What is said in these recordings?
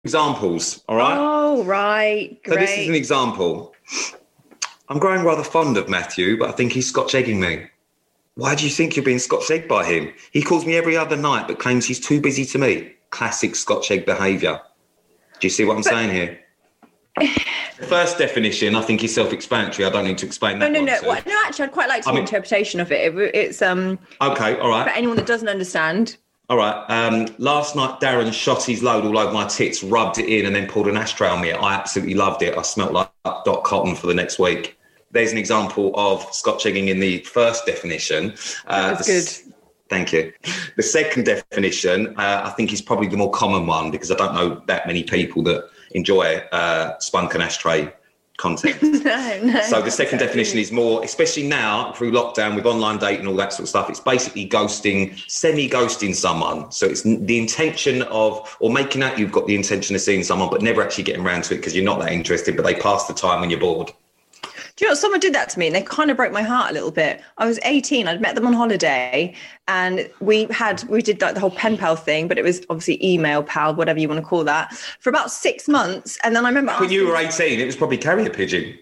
examples, all right? Oh, right. Great. So this is an example. I'm growing rather fond of Matthew, but I think he's Scotch egging me. Why do you think you're being Scotch egged by him? He calls me every other night, but claims he's too busy to meet. Classic Scotch egg behaviour. Do you see what I'm saying here? The first definition, I think, is self-explanatory. I don't need to explain that. No. Actually, I'd quite like some interpretation of it. It's okay, all right. For anyone that doesn't understand. All right. Last night, Darren shot his load all over my tits, rubbed it in, and then pulled an ashtray on me. I absolutely loved it. I smelt like Doc Cotton for the next week. There's an example of Scotch egging in the first definition. That's good. Thank you. The second definition, I think, is probably the more common one because I don't know that many people that enjoy spunk and ashtray content. No. So the second definition is more, especially now through lockdown with online dating and all that sort of stuff, it's basically ghosting, semi-ghosting someone. So it's the intention of, or making out you've got the intention of seeing someone, but never actually getting around to it because you're not that interested, but they pass the time when you're bored. Do you know what? Someone did that to me and they kind of broke my heart a little bit. I was 18. I'd met them on holiday and we did like the whole pen pal thing, but it was obviously email pal, whatever you want to call that, for about 6 months. And then I remember when you were 18, it was probably carrier pigeon.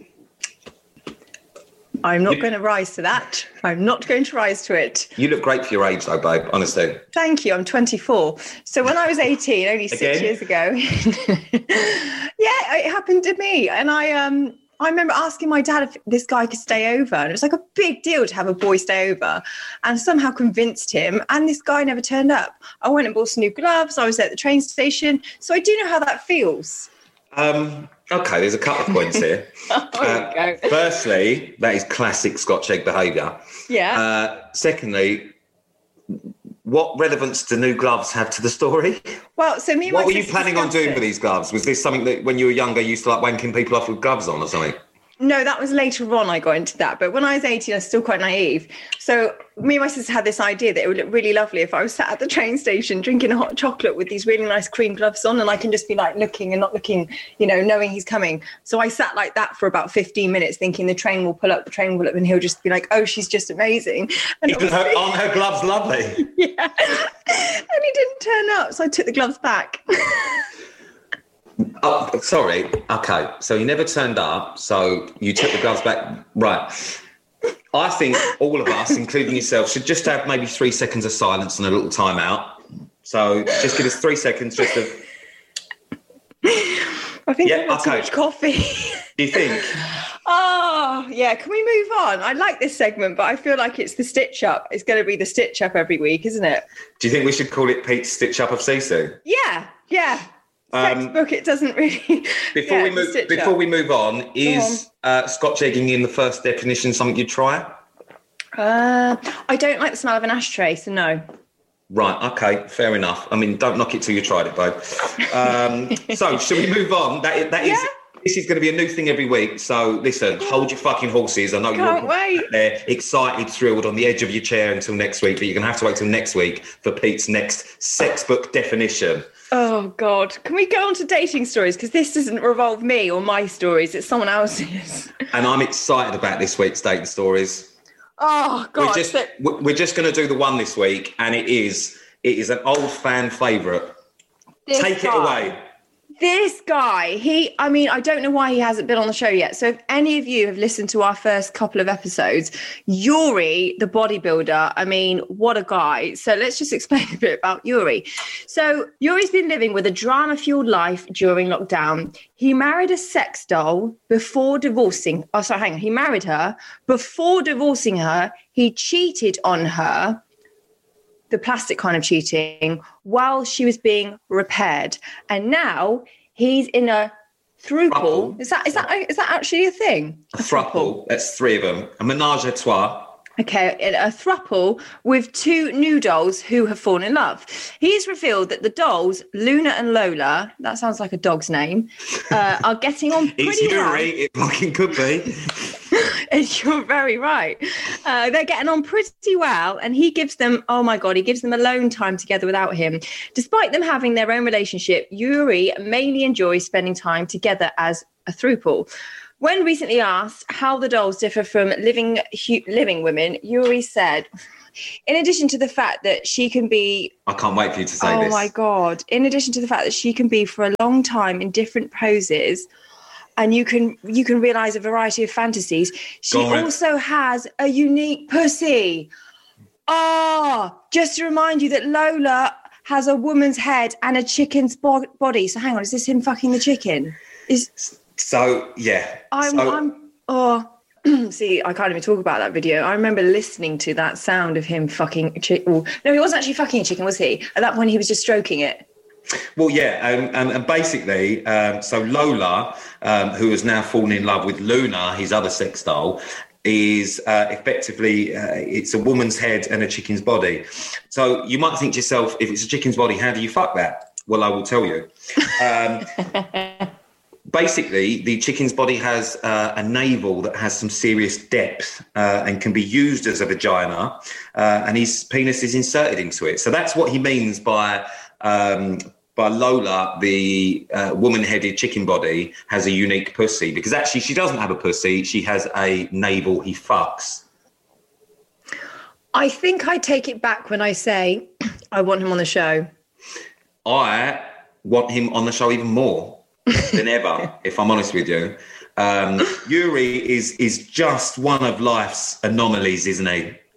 I'm not going to rise to that. I'm not going to rise to it. You look great for your age though, babe, honestly. Thank you. I'm 24. So when I was 18, only 6 years ago, it happened to me. And I remember asking my dad if this guy could stay over. And it was like a big deal to have a boy stay over. And somehow convinced him. And this guy never turned up. I went and bought some new gloves. I was at the train station. So I do know how that feels. Okay, there's a couple of points here. Firstly, that is classic Scotch egg behaviour. Yeah. Secondly, what relevance do new gloves have to the story? Well, so me and what were you planning on doing with these gloves? Was this something that when you were younger you used to like wanking people off with gloves on or something? No, that was later on I got into that. But when I was 18, I was still quite naive. So me and my sister had this idea that it would look really lovely if I was sat at the train station drinking a hot chocolate with these really nice cream gloves on and I can just be like looking and not looking, knowing he's coming. So I sat like that for about 15 minutes thinking the train will pull up and he'll just be like, oh, she's just amazing. And aren't her gloves lovely? Yeah. And he didn't turn up. So I took the gloves back. Oh, sorry. Okay. So he never turned up. So you took the gloves back. Right. I think all of us, including yourself, should just have maybe 3 seconds of silence and a little time out. So just give us 3 seconds just to... I think I've got too much coffee. Do you think? Oh, yeah. Can we move on? I like this segment, but I feel like it's the stitch up. It's going to be the stitch up every week, isn't it? Do you think we should call it Pete's Stitch Up of Sisu? Yeah. Textbook, it doesn't really... Before we move on, is Scotch egging in the first definition something you'd try? I don't like the smell of an ashtray, so no. Right, okay, fair enough. I mean, don't knock it till you tried it, babe. So, shall we move on? This is going to be a new thing every week. So, listen, hold your fucking horses. I know you're there, excited, thrilled, on the edge of your chair until next week, but you're going to have to wait till next week for Pete's next sex book definition. Oh, God. Can we go on to dating stories? Because this doesn't revolve me or my stories. It's someone else's. And I'm excited about this week's dating stories. Oh, God. We're just going to do the one this week, and it is an old fan favourite. Take it away. This guy, I don't know why he hasn't been on the show yet. So if any of you have listened to our first couple of episodes, Yuri, the bodybuilder, what a guy. So let's just explain a bit about Yuri. So Yuri's been living with a drama-fueled life during lockdown. He married a sex doll before divorcing. He married her. Before divorcing her, he cheated on her, the plastic kind of cheating, while she was being repaired. And now he's in a throuple. Is that actually a thing? A throuple. That's 3 of them. A menage a trois. Okay, a throuple with 2 new dolls who have fallen in love. He's revealed that the dolls, Luna and Lola, that sounds like a dog's name, are getting on pretty well. It's Yuri, it fucking could be. And you're very right. They're getting on pretty well. And he gives them, oh my God, he gives them alone time together without him. Despite them having their own relationship, Yuri mainly enjoys spending time together as a throuple. When recently asked how the dolls differ from living women, Yuri said, in addition to the fact that she can be... I can't wait for you to say this. Oh my God. In addition to the fact that she can be for a long time in different poses, and you can realise a variety of fantasies, she also has a unique pussy. Just to remind you that Lola has a woman's head and a chicken's body. So hang on, is this him fucking the chicken? So, yeah. See, I can't even talk about that video. I remember listening to that sound of him fucking a chicken. No, he wasn't actually fucking a chicken, was he? At that point, he was just stroking it. Well, yeah, and basically, so Lola, who has now fallen in love with Luna, his other sex doll, is effectively, it's a woman's head and a chicken's body. So you might think to yourself, if it's a chicken's body, how do you fuck that? Well, I will tell you. Basically, the chicken's body has a navel that has some serious depth and can be used as a vagina, and his penis is inserted into it. So that's what he means by Lola, the woman-headed chicken body, has a unique pussy, because actually she doesn't have a pussy. She has a navel he fucks. I think I take it back when I say I want him on the show. I want him on the show even more than ever, if I'm honest with you. Yuri is just one of life's anomalies, isn't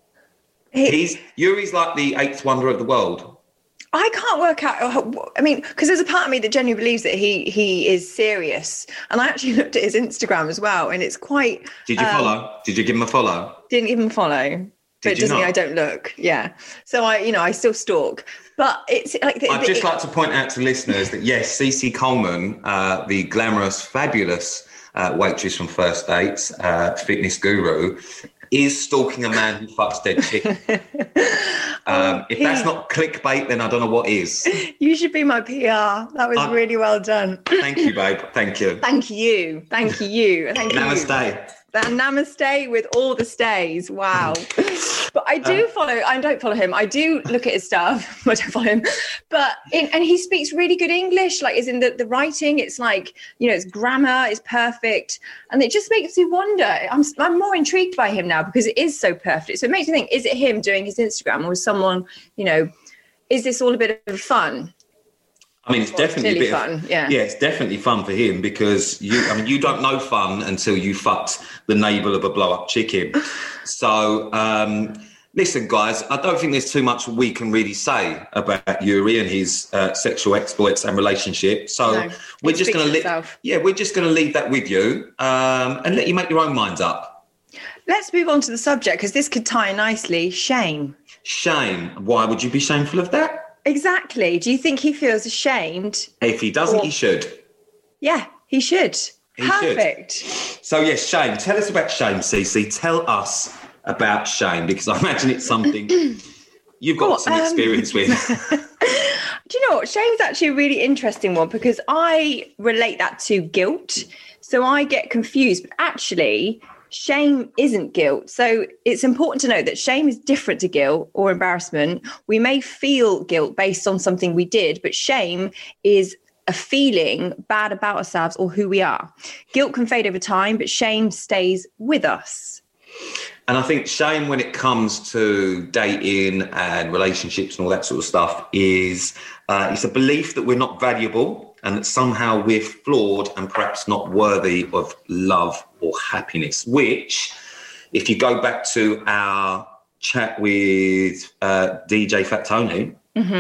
he? Yuri's like the eighth wonder of the world. I can't work out. I mean, because there's a part of me that genuinely believes that he is serious. And I actually looked at his Instagram as well, and it's quite... Did you follow? Did you give him a follow? Didn't give him a follow. But it doesn't mean I don't look. Yeah. So I still stalk. But it's like... I'd just like to point out to listeners that, yes, CeCe Coleman, the glamorous, fabulous waitress from First Dates, fitness guru, is stalking a man who fucks dead chicken. If that's not clickbait, then I don't know what is. You should be my PR. That was really well done. Thank you, babe. Thank you. Thank you. Thank you. Thank you. Namaste. Namaste with all the stays. Wow. But I don't follow him. I do look at his stuff. I don't follow him. But and he speaks really good English, like is in the writing. It's like, it's grammar is perfect. And it just makes me wonder. I'm more intrigued by him now because it is so perfect. So it makes me think, is it him doing his Instagram, or is someone, is this all a bit of fun? I mean, it's definitely a bit fun. Yeah, it's definitely fun for him because you don't know fun until you fucked the navel of a blow-up chicken. So, listen, guys, I don't think there's too much we can really say about Yuri and his sexual exploits and relationship. So we're just going to leave that with you and let you make your own minds up. Let's move on to the subject because this could tie nicely. Shame. Shame. Why would you be shameful of that? Exactly. Do you think he feels ashamed? If he doesn't, he should. Yeah, he should. Perfect. So, yes, shame. Tell us about shame, CeCe. Tell us about shame, because I imagine it's something you've got some experience with. Do you know what? Shame is actually a really interesting one because I relate that to guilt. So I get confused. But actually, shame isn't guilt. So it's important to know that shame is different to guilt or embarrassment. We may feel guilt based on something we did, but shame is a feeling bad about ourselves or who we are. Guilt can fade over time, but shame stays with us. And I think shame when it comes to dating and relationships and all that sort of stuff is it's a belief that we're not valuable and that somehow we're flawed and perhaps not worthy of love or happiness, which, if you go back to our chat with DJ Fat Tony,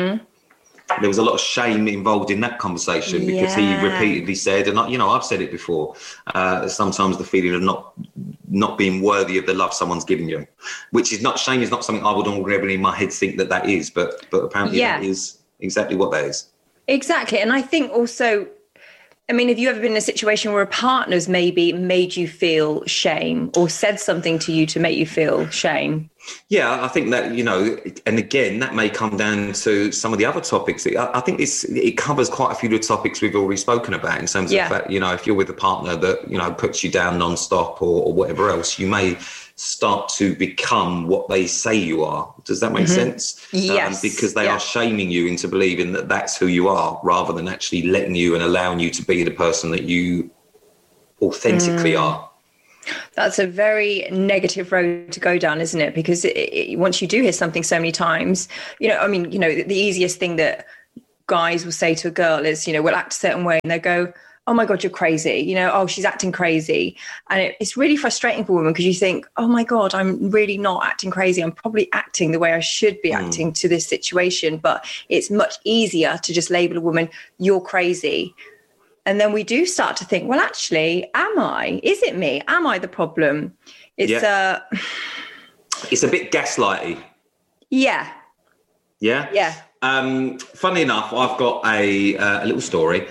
there was a lot of shame involved in that conversation because he repeatedly said, and I've said it before, sometimes the feeling of not being worthy of the love someone's giving you, which is not, shame is not something I would ordinarily in my head think that is, but apparently that is exactly what that is. Exactly. And I think also I mean, have you ever been in a situation where a partner's maybe made you feel shame or said something to you to make you feel shame? Yeah, I think that, and again, that may come down to some of the other topics. I think it covers quite a few of the topics we've already spoken about in terms of the fact, if you're with a partner that, puts you down nonstop or whatever else, you may start to become what they say you are. Does that make sense? Yes. Because they are shaming you into believing that that's who you are, rather than actually letting you and allowing you to be the person that you authentically are. That's a very negative road to go down, isn't it? Because once you do hear something so many times, the easiest thing that guys will say to a girl is, we'll act a certain way and they go, oh my God, you're crazy. Oh, she's acting crazy. And it's really frustrating for women because you think, oh my God, I'm really not acting crazy. I'm probably acting the way I should be acting to this situation. But it's much easier to just label a woman, you're crazy. And then we do start to think, well, actually, am I? Is it me? Am I the problem? It's it's a bit gaslighty. Yeah. Yeah? Yeah. Funnily enough, I've got a little story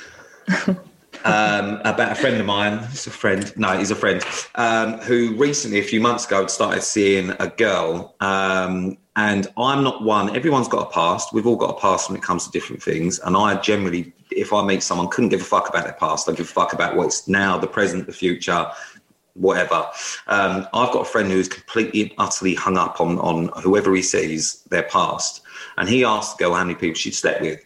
about a friend of mine. He's a friend who recently, a few months ago, had started seeing a girl. And I'm not one. Everyone's got a past. We've all got a past when it comes to different things. And I generally, if I meet someone, couldn't give a fuck about their past. I give a fuck about what's now, the present, the future, whatever. I've got a friend who's completely and utterly hung up on whoever he sees, their past. And he asked the girl how many people she'd slept with.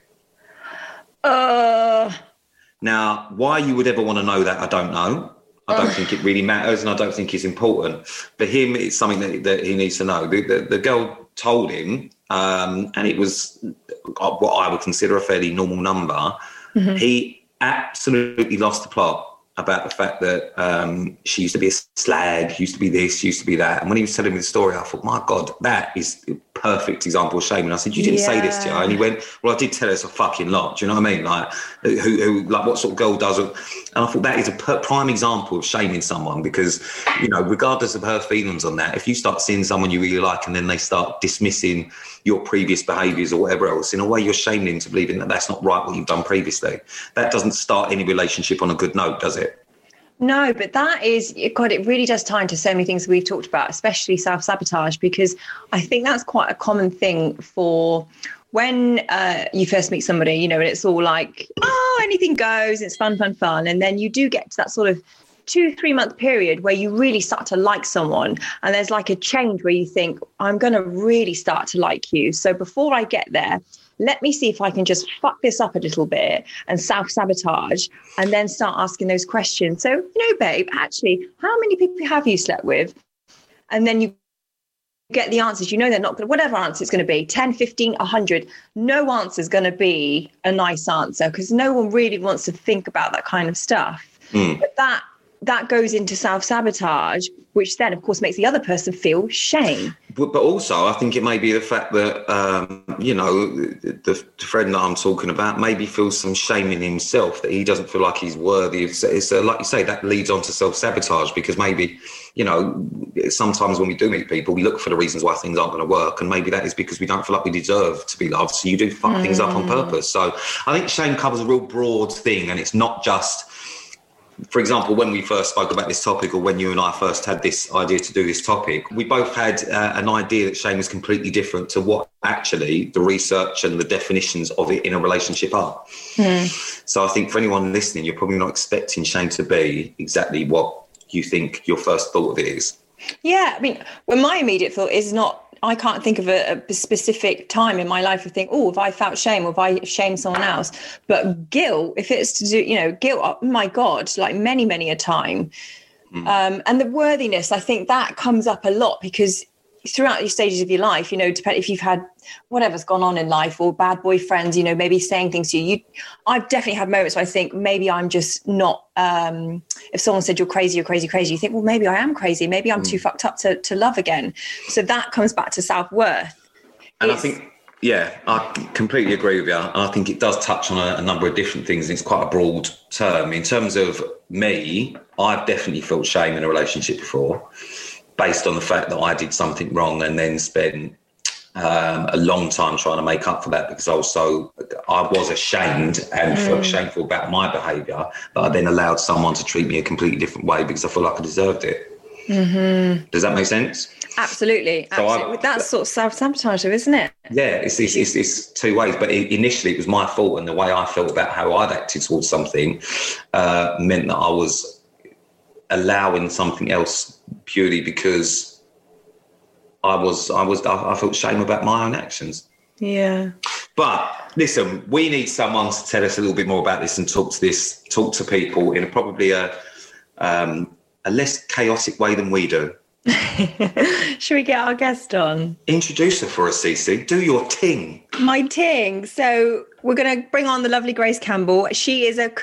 Now, why you would ever want to know that, I don't know. I don't think it really matters, and I don't think it's important. For him, it's something that he needs to know. The girl told him, and it was what I would consider a fairly normal number. Mm-hmm. He absolutely lost the plot about the fact that she used to be a slag, used to be this, used to be that. And when he was telling me the story, I thought, my God, that is a perfect example of shame. And I said, you didn't say this to her. And he went, well, I did tell her it's a fucking lot. Do you know what I mean? Like, who like, what sort of girl does it? And I thought that is a prime example of shaming someone because, regardless of her feelings on that, if you start seeing someone you really like and then they start dismissing your previous behaviours or whatever else, in a way you're shaming him to believing that that's not right what you've done previously. That doesn't start any relationship on a good note, does it? No, but that is, God, it really does tie into so many things we've talked about, especially self-sabotage, because I think that's quite a common thing for when you first meet somebody, and it's all like, oh, anything goes, it's fun. And then you do get to that sort of 2-3 month period where you really start to like someone. And there's like a change where you think, I'm going to really start to like you. So before I get there, let me see if I can just fuck this up a little bit and self-sabotage and then start asking those questions. So, babe, actually, how many people have you slept with? And then you get the answers. They're not going to, whatever answer it's going to be, 10, 15, 100. No answer is going to be a nice answer because no one really wants to think about that kind of stuff. But that goes into self-sabotage, which then, of course, makes the other person feel shame. But also, I think it may be the fact that, the friend that I'm talking about maybe feels some shame in himself that he doesn't feel like he's worthy of. It's like you say, that leads on to self-sabotage because maybe, sometimes when we do meet people, we look for the reasons why things aren't going to work. And maybe that is because we don't feel like we deserve to be loved. So you do fuck things up on purpose. So I think shame covers a real broad thing. And it's not just... For example, when we first spoke about this topic or when you and I first had this idea to do this topic, we both had an idea that shame is completely different to what actually the research and the definitions of it in a relationship are. So I think for anyone listening, you're probably not expecting shame to be exactly what you think your first thought of it is. Yeah, I mean, well, my immediate thought is not, I can't think of a specific time in my life to think, oh, if I felt shame or if I shamed someone else. But guilt, if it's to do, guilt, oh my God, like many, many a time. And the worthiness, I think that comes up a lot because throughout your stages of your life, depending if you've had whatever's gone on in life or bad boyfriends, maybe saying things to you. I've definitely had moments where I think maybe I'm just not, if someone said you're crazy, you think, well, maybe I am crazy. Maybe I'm too fucked up to love again. So that comes back to self-worth. And I think, I completely agree with you. And I think it does touch on a number of different things. And it's quite a broad term. In terms of me, I've definitely felt shame in a relationship before, based on the fact that I did something wrong and then spent a long time trying to make up for that, because I was ashamed and felt shameful about my behaviour, but I then allowed someone to treat me a completely different way because I feel like I deserved it. Mm-hmm. Does that make sense? Absolutely. So that's sort of self-sabotage, isn't it? Yeah, it's two ways. But initially it was my fault, and the way I felt about how I'd acted towards something meant that I was allowing something else purely because I felt shame about my own actions. Yeah. But listen, we need someone to tell us a little bit more about this and talk to people in probably a less chaotic way than we do. Should we get our guest on? Introduce her for us, Cece. Do your ting. My ting. So we're going to bring on the lovely Grace Campbell. She is a